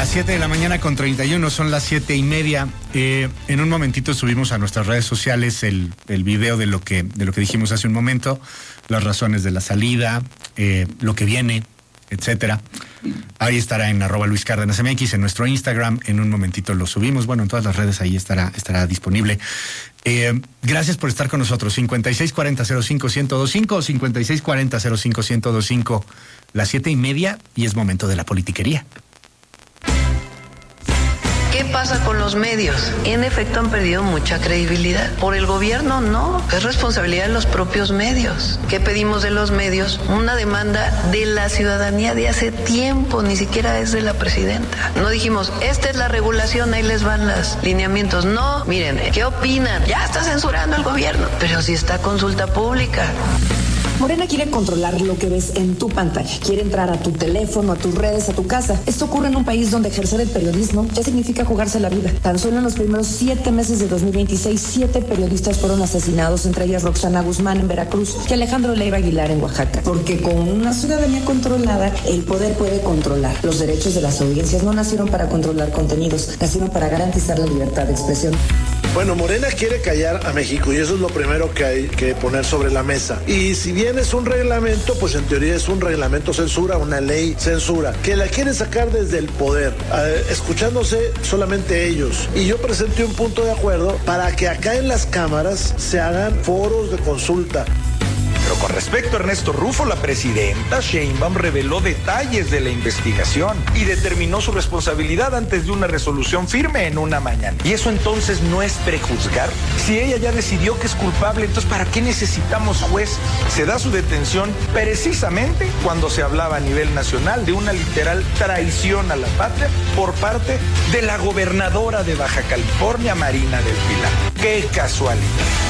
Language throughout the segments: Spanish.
Las 7 de la mañana con 31, son las 7:30. En un momentito subimos a nuestras redes sociales el video de lo que dijimos hace un momento, las razones de la salida, lo que viene, etcétera. Ahí estará en @LuisCárdenasMX, en nuestro Instagram. En un momentito lo subimos. Bueno, en todas las redes ahí estará disponible. Gracias por estar con nosotros. 5640-05-1025 o 5640-05-1025. Las 7:30 y es momento de la politiquería. ¿Qué pasa con los medios? En efecto han perdido mucha credibilidad. Por el gobierno no, es responsabilidad de los propios medios. ¿Qué pedimos de los medios? Una demanda de la ciudadanía de hace tiempo, ni siquiera es de la presidenta. No dijimos, esta es la regulación, ahí les van los lineamientos. No, miren, ¿qué opinan? Ya está censurando el gobierno, pero si está consulta pública. Morena quiere controlar lo que ves en tu pantalla. Quiere entrar a tu teléfono, a tus redes, a tu casa. Esto ocurre en un país donde ejercer el periodismo ya significa jugarse la vida. Tan solo en los primeros 7 meses de 2026, 7 periodistas fueron asesinados, entre ellas Roxana Guzmán en Veracruz y Alejandro Leiva Aguilar en Oaxaca. Porque con una ciudadanía controlada, el poder puede controlar. Los derechos de las audiencias no nacieron para controlar contenidos, nacieron para garantizar la libertad de expresión. Bueno, Morena quiere callar a México y eso es lo primero que hay que poner sobre la mesa. Y si bien es un reglamento, pues en teoría es un reglamento censura, una ley censura, que la quieren sacar desde el poder, escuchándose solamente ellos. Y yo presenté un punto de acuerdo para que acá en las cámaras se hagan foros de consulta. Pero con respecto a Ernesto Rufo, la presidenta Sheinbaum reveló detalles de la investigación y determinó su responsabilidad antes de una resolución firme en una mañana. ¿Y eso entonces no es prejuzgar? Si ella ya decidió que es culpable, entonces ¿para qué necesitamos juez? Se da su detención precisamente cuando se hablaba a nivel nacional de una literal traición a la patria por parte de la gobernadora de Baja California, Marina del Pilar. ¡Qué casualidad!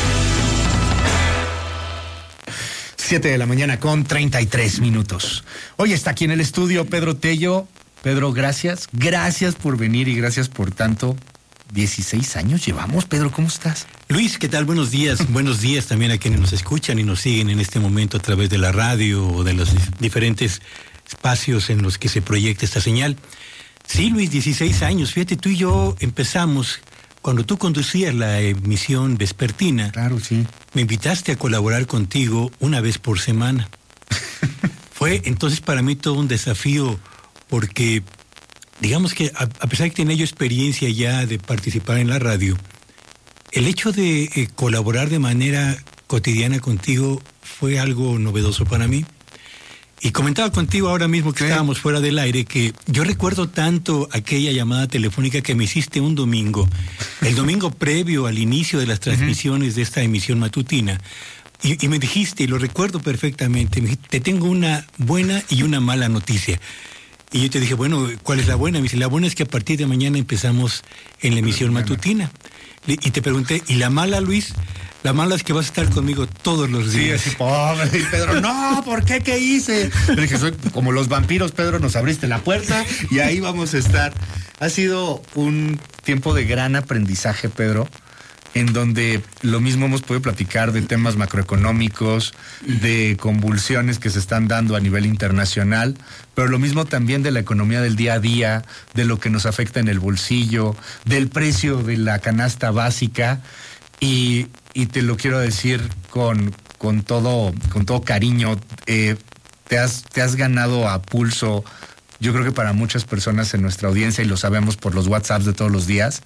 7 de la mañana con 33 minutos. Hoy está aquí en el estudio Pedro Tello. Pedro, gracias. Gracias por venir y gracias por tanto. 16 años llevamos. Pedro, ¿cómo estás? Luis, ¿qué tal? Buenos días. Buenos días también a quienes nos escuchan y nos siguen en este momento a través de la radio o de los diferentes espacios en los que se proyecta esta señal. Sí, Luis, 16 años. Fíjate, tú y yo empezamos cuando tú conducías la emisión vespertina. Claro, sí. Me invitaste a colaborar contigo una vez por semana. Fue entonces para mí todo un desafío porque, digamos que a pesar de que tenía yo experiencia ya de participar en la radio, el hecho de colaborar de manera cotidiana contigo fue algo novedoso para mí. Y comentaba contigo ahora mismo que estábamos fuera del aire que yo recuerdo tanto aquella llamada telefónica que me hiciste un domingo, el domingo previo al inicio de las transmisiones de esta emisión matutina, y me dijiste, y lo recuerdo perfectamente, me dijiste, te tengo una buena y una mala noticia. Y yo te dije, bueno, ¿cuál es la buena? Me dice, la buena es que a partir de mañana empezamos en la emisión matutina. Y te pregunté, ¿y la mala, Luis? La mala es que vas a estar conmigo todos los días. Sí, así, pobre. Y Pedro, no, ¿por qué? ¿Qué hice? Le dije, soy como los vampiros, Pedro, nos abriste la puerta y ahí vamos a estar. Ha sido un tiempo de gran aprendizaje, Pedro, en donde lo mismo hemos podido platicar de temas macroeconómicos, de convulsiones que se están dando a nivel internacional, pero lo mismo también de la economía del día a día, de lo que nos afecta en el bolsillo, del precio de la canasta básica. Y te lo quiero decir con todo cariño, te has ganado a pulso, yo creo que para muchas personas en nuestra audiencia, y lo sabemos por los WhatsApps de todos los días,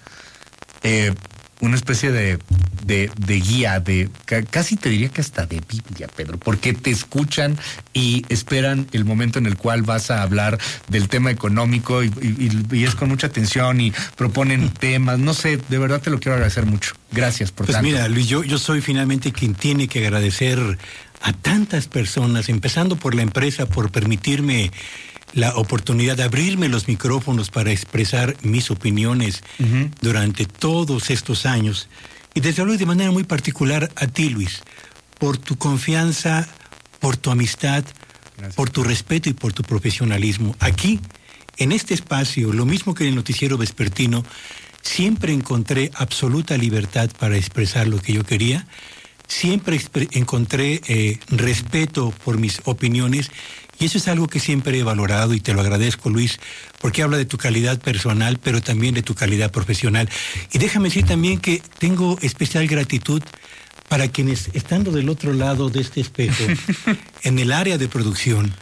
una especie de guía, casi te diría que hasta de Biblia, Pedro, porque te escuchan y esperan el momento en el cual vas a hablar del tema económico y es con mucha atención y proponen temas, no sé, de verdad te lo quiero agradecer mucho. Gracias por tanto. Pues mira, Luis, yo soy finalmente quien tiene que agradecer a tantas personas, empezando por la empresa, por permitirme la oportunidad de abrirme los micrófonos para expresar mis opiniones durante todos estos años. Y desde luego de manera muy particular a ti, Luis, por tu confianza, por tu amistad, gracias, por tu respeto y por tu profesionalismo. Aquí, en este espacio, lo mismo que en el noticiero vespertino, siempre encontré absoluta libertad para expresar lo que yo quería. Siempre encontré respeto por mis opiniones Y eso es algo que siempre he valorado y te lo agradezco, Luis, porque habla de tu calidad personal, pero también de tu calidad profesional. Y déjame decir también que tengo especial gratitud para quienes, estando del otro lado de este espejo, en el área de producción,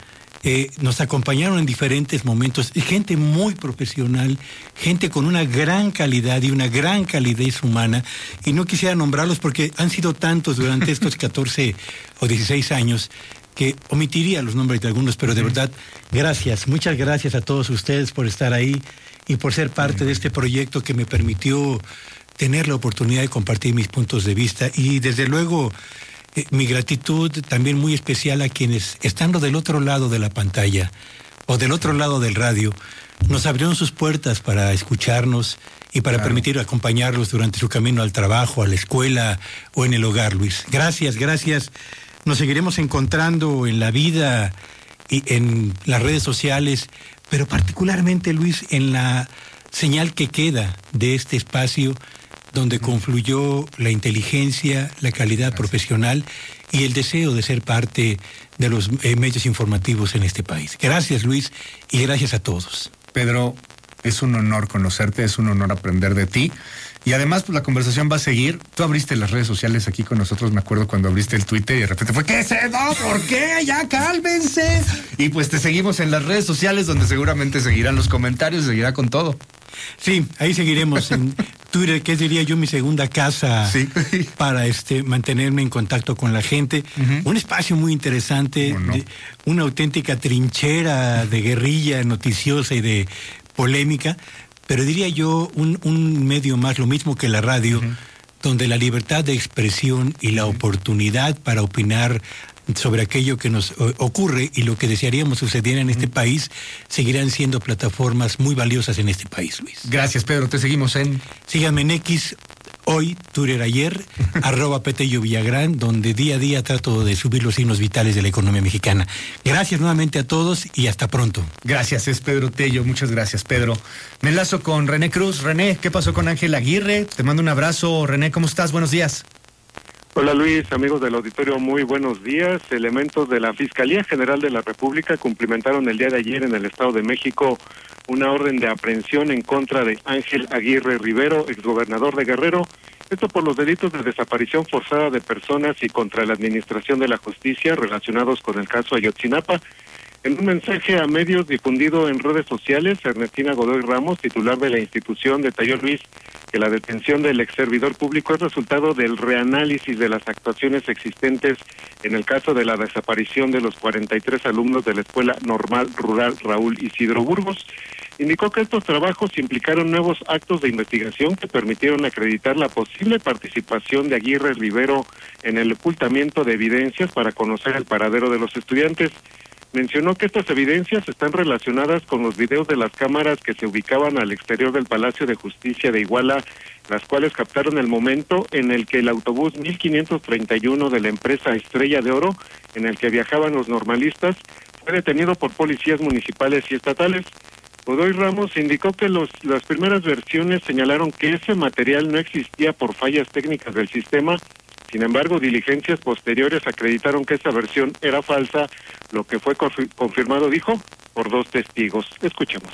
nos acompañaron en diferentes momentos, gente muy profesional, gente con una gran calidad y una gran calidez humana, y no quisiera nombrarlos porque han sido tantos durante estos 14 o 16 años que omitiría los nombres de algunos, pero de verdad, gracias, muchas gracias a todos ustedes por estar ahí y por ser parte de este proyecto que me permitió tener la oportunidad de compartir mis puntos de vista, y desde luego mi gratitud también muy especial a quienes, estando del otro lado de la pantalla o del otro lado del radio, nos abrieron sus puertas para escucharnos y para permitir acompañarlos durante su camino al trabajo, a la escuela o en el hogar, Luis. Gracias, gracias. Nos seguiremos encontrando en la vida y en las redes sociales, pero particularmente, Luis, en la señal que queda de este espacio donde confluyó la inteligencia, la calidad profesional y el deseo de ser parte de los medios informativos en este país. Gracias, Luis, y gracias a todos. Pedro, es un honor conocerte, es un honor aprender de ti. Y además, pues la conversación va a seguir. Tú abriste las redes sociales aquí con nosotros, me acuerdo cuando abriste el Twitter y de repente fue, ¿qué se da? ¿Por qué? Ya cálmense. Y pues te seguimos en las redes sociales, donde seguramente seguirán los comentarios, seguirá con todo. Sí, ahí seguiremos en Twitter, que diría yo mi segunda casa, sí, para mantenerme en contacto con la gente. Un espacio muy interesante, una auténtica trinchera de guerrilla noticiosa y de polémica, pero diría yo un medio más, lo mismo que la radio, donde la libertad de expresión y la oportunidad para opinar sobre aquello que nos ocurre y lo que desearíamos sucediera en este país, seguirán siendo plataformas muy valiosas en este país, Luis. Gracias, Pedro. Te seguimos en... Síganme en X, hoy, Twitter ayer, @Petello Villagrán, donde día a día trato de subir los signos vitales de la economía mexicana. Gracias nuevamente a todos y hasta pronto. Gracias, es Pedro Tello. Muchas gracias, Pedro. Me enlazo con René Cruz. René, ¿qué pasó con Ángel Aguirre? Te mando un abrazo. René, ¿cómo estás? Buenos días. Hola Luis, amigos del auditorio, muy buenos días. Elementos de la Fiscalía General de la República cumplimentaron el día de ayer en el Estado de México una orden de aprehensión en contra de Ángel Aguirre Rivero, exgobernador de Guerrero, esto por los delitos de desaparición forzada de personas y contra la administración de la justicia relacionados con el caso Ayotzinapa. En un mensaje a medios difundido en redes sociales, Ernestina Godoy Ramos, titular de la institución, detalló, Luis, que la detención del ex servidor público es resultado del reanálisis de las actuaciones existentes en el caso de la desaparición de los 43 alumnos de la Escuela Normal Rural Raúl Isidro Burgos. Indicó que estos trabajos implicaron nuevos actos de investigación que permitieron acreditar la posible participación de Aguirre Rivero en el ocultamiento de evidencias para conocer el paradero de los estudiantes. Mencionó que estas evidencias están relacionadas con los videos de las cámaras que se ubicaban al exterior del Palacio de Justicia de Iguala, las cuales captaron el momento en el que el autobús 1531 de la empresa Estrella de Oro, en el que viajaban los normalistas, fue detenido por policías municipales y estatales. Godoy Ramos indicó que las primeras versiones señalaron que ese material no existía por fallas técnicas del sistema. Sin embargo, diligencias posteriores acreditaron que esa versión era falsa, lo que fue confirmado, dijo, por 2 testigos. Escuchemos.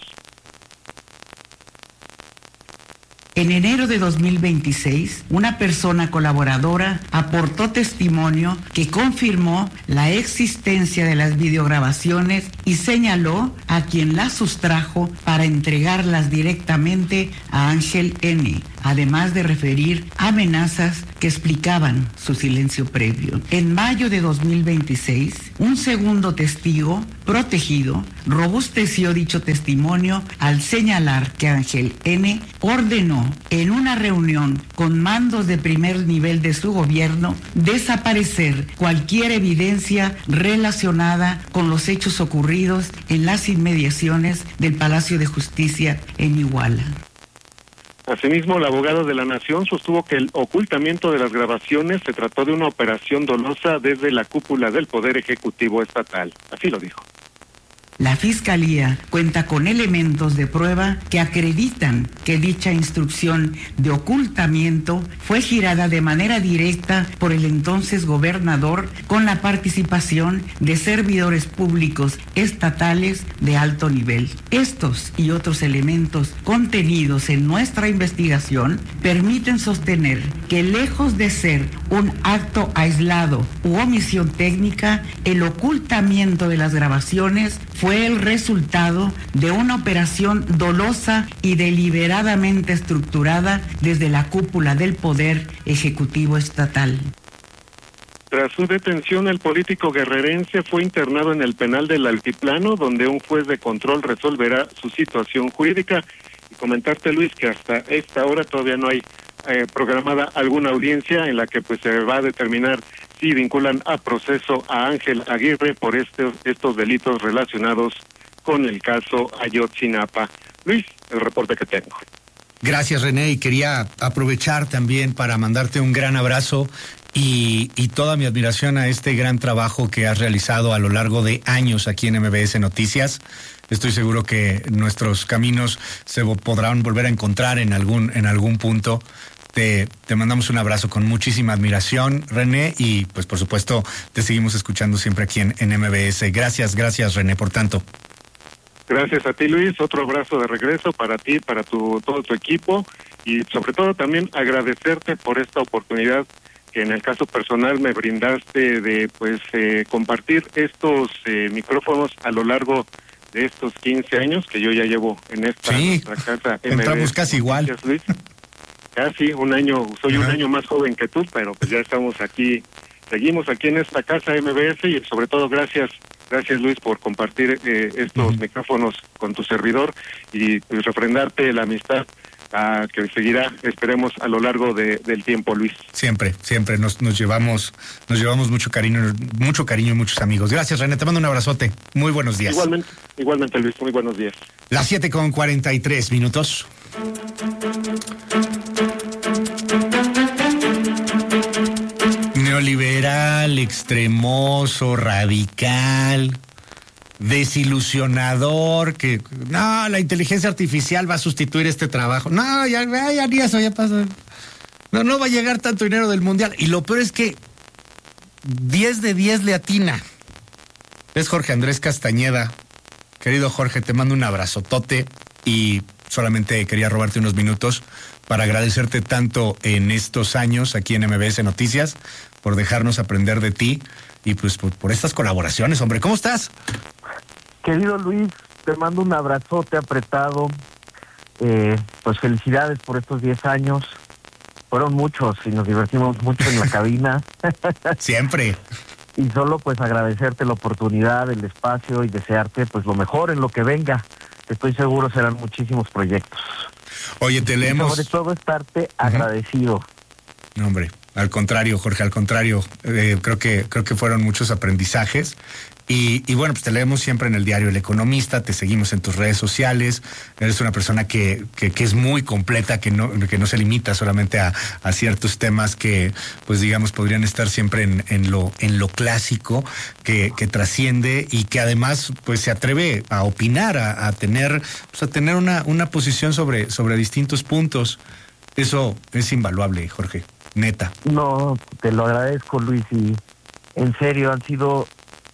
En enero de 2026, una persona colaboradora aportó testimonio que confirmó la existencia de las videograbaciones y señaló a quien las sustrajo para entregarlas directamente a Ángel N., además de referir amenazas que explicaban su silencio previo. En mayo de 2026, un segundo testigo protegido robusteció dicho testimonio al señalar que Ángel N. ordenó en una reunión con mandos de primer nivel de su gobierno desaparecer cualquier evidencia relacionada con los hechos ocurridos en las inmediaciones del Palacio de Justicia en Iguala. Asimismo, el abogado de la Nación sostuvo que el ocultamiento de las grabaciones se trató de una operación dolosa desde la cúpula del Poder Ejecutivo Estatal. Así lo dijo. La Fiscalía cuenta con elementos de prueba que acreditan que dicha instrucción de ocultamiento fue girada de manera directa por el entonces gobernador con la participación de servidores públicos estatales de alto nivel. Estos y otros elementos contenidos en nuestra investigación permiten sostener que, lejos de ser un acto aislado u omisión técnica, el ocultamiento de las grabaciones fue el resultado de una operación dolosa y deliberadamente estructurada desde la cúpula del Poder Ejecutivo Estatal. Tras su detención, el político guerrerense fue internado en el penal del Altiplano, donde un juez de control resolverá su situación jurídica. Y comentarte, Luis, que hasta esta hora todavía no hay programada alguna audiencia en la que pues se va a determinar si vinculan a proceso a Ángel Aguirre por estos delitos relacionados con el caso Ayotzinapa. Luis, el reporte que tengo. Gracias, René, y quería aprovechar también para mandarte un gran abrazo y toda mi admiración a este gran trabajo que has realizado a lo largo de años aquí en MBS Noticias. Estoy seguro que nuestros caminos se podrán volver a encontrar en algún punto. Te mandamos un abrazo con muchísima admiración, René, y pues por supuesto te seguimos escuchando siempre aquí en MBS. Gracias, René, por tanto. Gracias a ti, Luis. Otro abrazo de regreso para ti, para todo tu equipo, y sobre todo también agradecerte por esta oportunidad que en el caso personal me brindaste de compartir estos micrófonos a lo largo de estos 15 años que yo ya llevo en esta casa. Entramos casi igual. Gracias, Luis. Casi un año, soy un año más joven que tú, pero pues ya estamos aquí, seguimos aquí en esta casa MBS, y sobre todo gracias Luis por compartir estos micrófonos con tu servidor y pues, refrendarte la amistad que seguirá, esperemos, a lo largo del tiempo, Luis. Siempre nos llevamos mucho cariño y muchos amigos. Gracias, René, te mando un abrazote. Muy buenos días. Igualmente, Luis, muy buenos días. Las 7:43. Neoliberal, extremoso, radical, desilusionador, que no, la inteligencia artificial va a sustituir este trabajo. No, ya ni eso, ya pasó. No va a llegar tanto dinero del mundial. Y lo peor es que 10 de 10 le atina. Es Jorge Andrés Castañeda. Querido Jorge, te mando un abrazotote y solamente quería robarte unos minutos para agradecerte tanto en estos años aquí en MBS Noticias, por dejarnos aprender de ti y pues por estas colaboraciones, hombre. ¿Cómo estás? Querido Luis, te mando un abrazote apretado. Pues felicidades por estos 10 años. Fueron muchos y nos divertimos mucho en la cabina. Siempre. Y solo pues agradecerte la oportunidad, el espacio y desearte pues lo mejor en lo que venga. Estoy seguro serán muchísimos proyectos. Oye, te leemos. Y sobre todo estarte agradecido. No, hombre, al contrario, Jorge, al contrario. Creo que fueron muchos aprendizajes. Y bueno, pues te leemos siempre en el diario El Economista, te seguimos en tus redes sociales, eres una persona que es muy completa, que no se limita solamente a ciertos temas que, pues digamos, podrían estar siempre en lo clásico, que trasciende y que además pues se atreve a opinar, a tener una posición sobre distintos puntos. Eso es invaluable, Jorge, neta. No, te lo agradezco, Luis, y en serio han sido...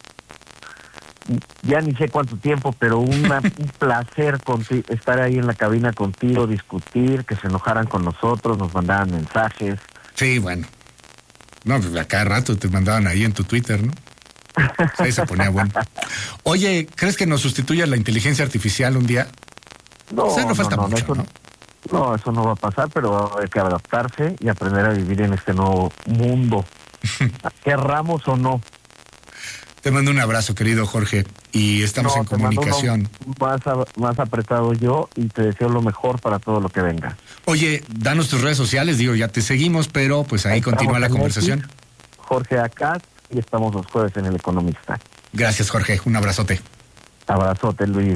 Ya ni sé cuánto tiempo, pero un placer estar ahí en la cabina contigo, discutir, que se enojaran con nosotros, nos mandaban mensajes. Sí, bueno. No, pues a cada rato te mandaban ahí en tu Twitter, ¿no? Ahí se ponía bueno. Oye, ¿crees que nos sustituya la inteligencia artificial un día? No, no falta mucho, eso, ¿no? No, eso no va a pasar, pero hay que adaptarse y aprender a vivir en este nuevo mundo. Querramos o no. Te mando un abrazo, querido Jorge, y estamos en comunicación. Más apretado yo y te deseo lo mejor para todo lo que venga. Oye, danos tus redes sociales, ya te seguimos, pero pues ahí continúa la conversación. Jorge Acaz, y estamos los jueves en El Economista. Gracias, Jorge, un abrazote. Abrazote, Luis.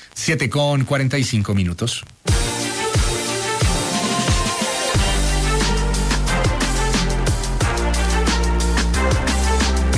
7:45.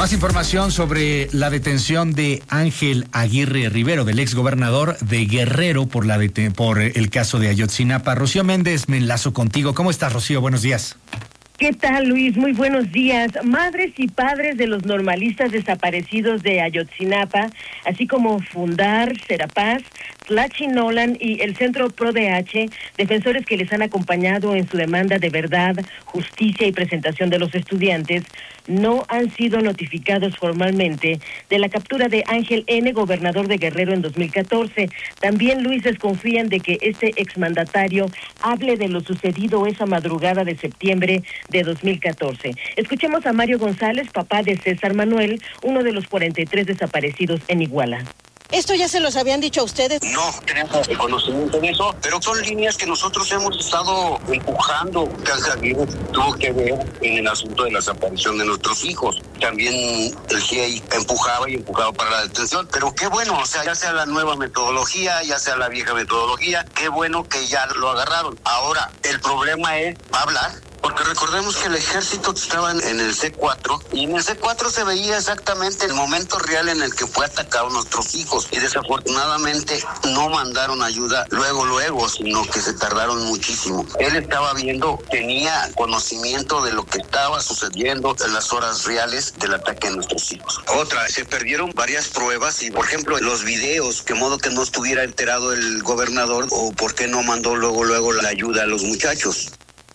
Más información sobre la detención de Ángel Aguirre Rivero, del exgobernador de Guerrero, por el caso de Ayotzinapa. Rocío Méndez, me enlazo contigo. ¿Cómo estás, Rocío? Buenos días. ¿Qué tal, Luis? Muy buenos días. Madres y padres de los normalistas desaparecidos de Ayotzinapa, así como Fundar, Serapaz, Tlachinolan y el Centro ProDH, defensores que les han acompañado en su demanda de verdad, justicia y presentación de los estudiantes, no han sido notificados formalmente de la captura de Ángel N., gobernador de Guerrero en 2014. También, Luis, desconfían de que este exmandatario hable de lo sucedido esa madrugada de septiembre de 2014. Escuchemos a Mario González, papá de César Manuel, uno de los 43 desaparecidos en Iguala. ¿Esto ya se los habían dicho a ustedes? No tenemos conocimiento de eso, pero son líneas que nosotros hemos estado empujando. Ángel Aguirre tuvo que ver en el asunto de la desaparición de nuestros hijos. También el GIEI empujaba para la detención, pero qué bueno, o sea, ya sea la nueva metodología, ya sea la vieja metodología, qué bueno que ya lo agarraron. Ahora, el problema es, ¿va a hablar? Porque recordemos que el ejército estaba en el C4 y en el C4 se veía exactamente el momento real en el que fue atacado a nuestros hijos y desafortunadamente no mandaron ayuda luego, sino que se tardaron muchísimo. Él estaba viendo, tenía conocimiento de lo que estaba sucediendo en las horas reales del ataque a nuestros hijos. Otra, se perdieron varias pruebas y, por ejemplo, los videos, que modo que no estuviera enterado el gobernador o por qué no mandó luego la ayuda a los muchachos.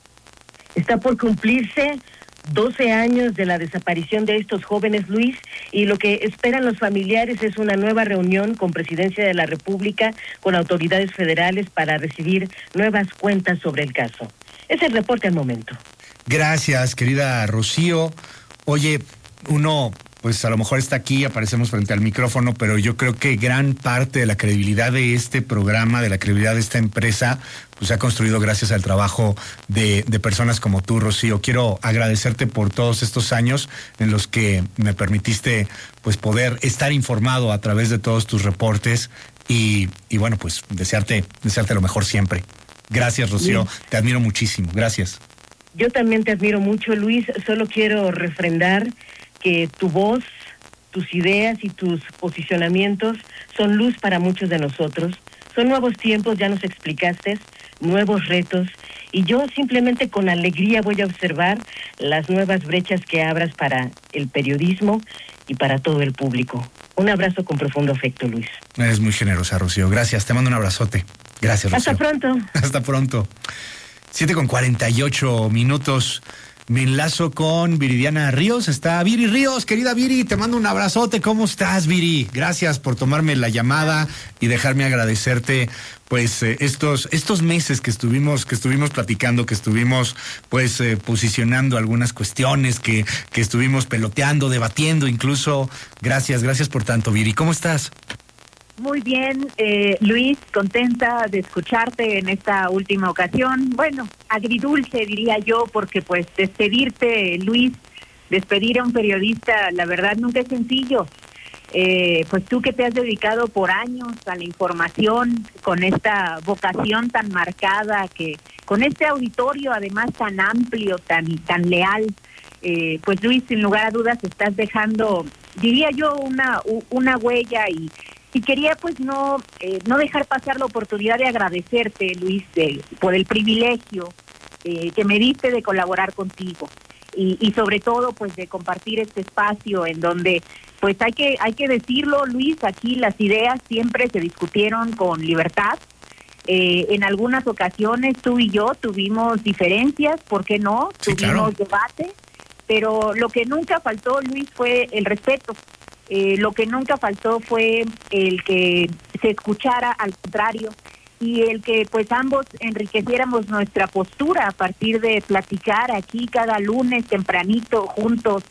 Está por cumplirse 12 años de la desaparición de estos jóvenes, Luis, y lo que esperan los familiares es una nueva reunión con Presidencia de la República, con autoridades federales para recibir nuevas cuentas sobre el caso. Es el reporte al momento. Gracias, querida Rocío. Oye, pues a lo mejor está aquí, aparecemos frente al micrófono, pero yo creo que gran parte de la credibilidad de este programa, de la credibilidad de esta empresa, pues se ha construido gracias al trabajo de personas como tú, Rocío. Quiero agradecerte por todos estos años en los que me permitiste pues poder estar informado a través de todos tus reportes y bueno, pues desearte lo mejor siempre. Gracias, Rocío, te admiro muchísimo, gracias. Yo también te admiro mucho, Luis, solo quiero refrendar que tu voz, tus ideas y tus posicionamientos son luz para muchos de nosotros. Son nuevos tiempos, ya nos explicaste, nuevos retos, y yo simplemente con alegría voy a observar las nuevas brechas que abras para el periodismo y para todo el público. Un abrazo con profundo afecto, Luis. Eres muy generosa, Rocío. Gracias, te mando un abrazote. Gracias, Rocío. Hasta pronto. Hasta pronto. 7:48. Me enlazo con Viridiana Ríos. Está Viri Ríos, querida Viri, te mando un abrazote. ¿Cómo estás, Viri? Gracias por tomarme la llamada y dejarme agradecerte pues estos meses que estuvimos platicando, que estuvimos pues posicionando algunas cuestiones, que estuvimos peloteando, debatiendo incluso. Gracias por tanto, Viri. ¿Cómo estás? Muy bien, Luis, contenta de escucharte en esta última ocasión. Bueno, agridulce diría yo, porque pues despedirte, Luis, despedir a un periodista, la verdad nunca es sencillo. Pues tú que te has dedicado por años a la información, con esta vocación tan marcada, que con este auditorio además tan amplio, tan leal, pues Luis, sin lugar a dudas estás dejando, diría yo, una huella y quería pues no dejar pasar la oportunidad de agradecerte, Luis, por el privilegio que me diste de colaborar contigo y sobre todo pues de compartir este espacio en donde pues hay que decirlo, Luis, aquí las ideas siempre se discutieron con libertad. En algunas ocasiones tú y yo tuvimos diferencias, ¿por qué no? Sí, tuvimos claro. debate, pero lo que nunca faltó, Luis, fue el respeto. Lo que nunca faltó fue el que se escuchara al contrario y el que pues ambos enriqueciéramos nuestra postura a partir de platicar aquí cada lunes tempranito juntos.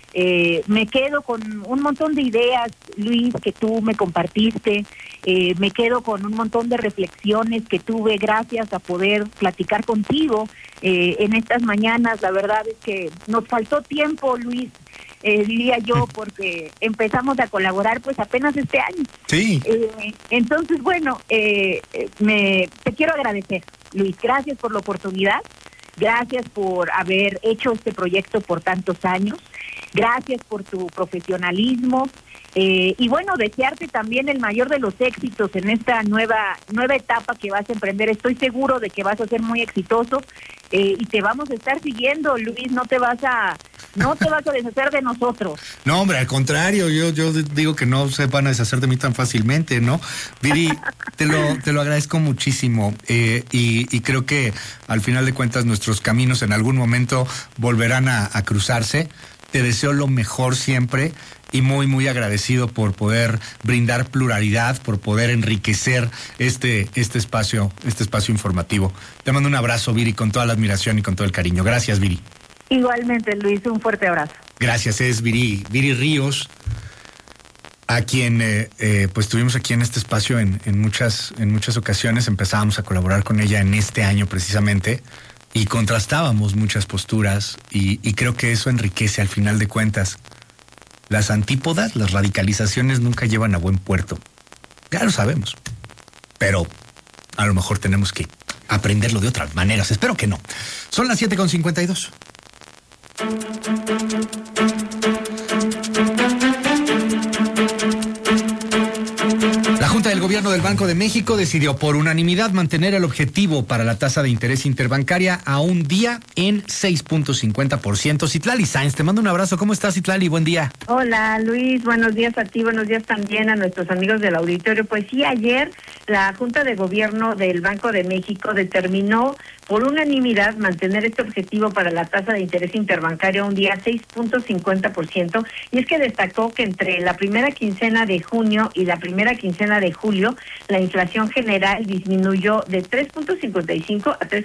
Me quedo con un montón de ideas, Luis, que tú me compartiste. Me quedo con un montón de reflexiones que tuve gracias a poder platicar contigo en estas mañanas. La verdad es que nos faltó tiempo, Luis, diría yo, porque empezamos a colaborar pues apenas este año. Sí. Entonces, bueno, te quiero agradecer, Luis. Gracias por la oportunidad. Gracias por haber hecho este proyecto por tantos años. Gracias por tu profesionalismo. Y bueno, desearte también el mayor de los éxitos en esta nueva etapa que vas a emprender. Estoy seguro de que vas a ser muy exitoso y te vamos a estar siguiendo, Luis. No te vas a deshacer de nosotros. No, hombre, al contrario, yo digo que no se van a deshacer de mí tan fácilmente, ¿no? Viri, te lo agradezco muchísimo y creo que al final de cuentas nuestros caminos en algún momento volverán a cruzarse. Te deseo lo mejor siempre y muy, muy agradecido por poder brindar pluralidad, por poder enriquecer este espacio informativo. Te mando un abrazo, Viri, con toda la admiración y con todo el cariño. Gracias, Viri. Igualmente, Luis, un fuerte abrazo. Gracias, es Viri Ríos, a quien pues tuvimos aquí en este espacio en muchas ocasiones. Empezábamos a colaborar con ella en este año precisamente y contrastábamos muchas posturas y creo que eso enriquece al final de cuentas. Las antípodas, las radicalizaciones nunca llevan a buen puerto. Ya lo sabemos. Pero a lo mejor tenemos que aprenderlo de otras maneras. Espero que no. Son las 7:52. La Junta del Gobierno del Banco de México decidió por unanimidad mantener el objetivo para la tasa de interés interbancaria a un día en 6.50%. Citlali Sáenz, te mando un abrazo. ¿Cómo estás, Citlali? Buen día. Hola, Luis. Buenos días a ti, buenos días también a nuestros amigos del auditorio. Pues sí, ayer la Junta de Gobierno del Banco de México determinó por unanimidad mantener este objetivo para la tasa de interés interbancario a un día 6.50%, y es que destacó que entre la primera quincena de junio y la primera quincena de julio, la inflación general disminuyó de 3.55 a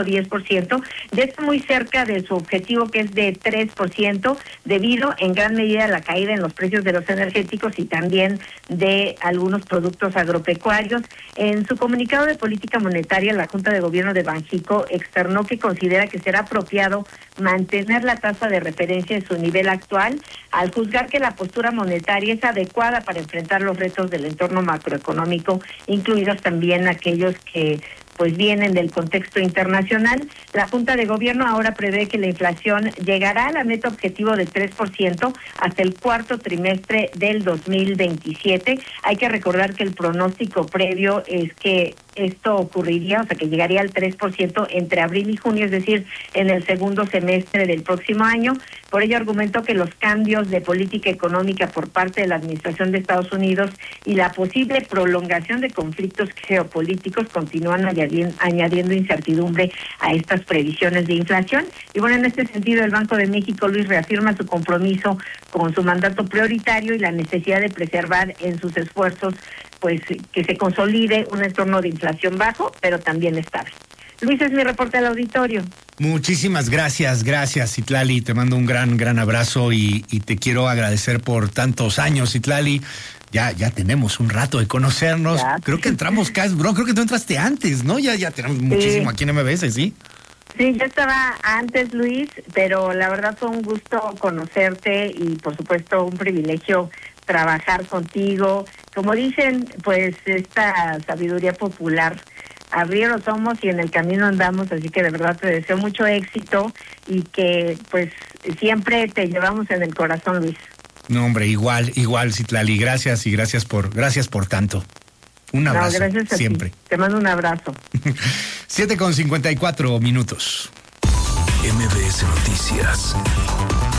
3.10%, ya está muy cerca de su objetivo, que es de 3%, debido en gran medida a la caída en los precios de los energéticos y también de algunos productos agropecuarios. En su comunicado de política monetaria, la Junta de Gobierno de Banxico externó que considera que será apropiado mantener la tasa de referencia en su nivel actual, al juzgar que la postura monetaria es adecuada para enfrentar los retos del entorno macroeconómico, incluidos también aquellos que pues vienen del contexto internacional. La Junta de Gobierno ahora prevé que la inflación llegará a la meta objetivo de 3% hasta el cuarto trimestre del 2027. Hay que recordar que el pronóstico previo es que esto ocurriría, o sea, que llegaría al 3% entre abril y junio, es decir, en el segundo semestre del próximo año. Por ello argumentó que los cambios de política económica por parte de la administración de Estados Unidos y la posible prolongación de conflictos geopolíticos continúan añadiendo incertidumbre a estas previsiones de inflación. Y bueno, en este sentido, el Banco de México, Luis, reafirma su compromiso con su mandato prioritario y la necesidad de preservar en sus esfuerzos pues que se consolide un entorno de inflación bajo, pero también estable. Luis, es mi reporte al auditorio. Muchísimas gracias, Citlali. Te mando un gran abrazo y te quiero agradecer por tantos años, Citlali. Ya tenemos un rato de conocernos. Ya. Creo que entramos casi, creo que tú entraste antes, ¿no? Ya tenemos muchísimo aquí en MBS, ¿sí? Sí, yo estaba antes, Luis, pero la verdad fue un gusto conocerte y por supuesto un privilegio trabajar contigo. Como dicen, pues esta sabiduría popular, arrieros somos y en el camino andamos, así que de verdad te deseo mucho éxito y que pues siempre te llevamos en el corazón, Luis. No, hombre, igual, Citlali, gracias por tanto. Un abrazo, gracias a siempre. Ti. Te mando un abrazo. 7:54 minutos. MBS Noticias.